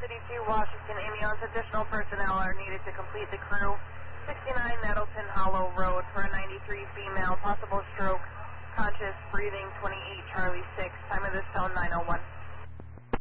City 2, Washington. Ambulance additional personnel are needed to complete the crew. 69 Nettleton Hollow Road for a 93 female, possible stroke, conscious, breathing, 28 Charlie 6. Time of this tone 9:01.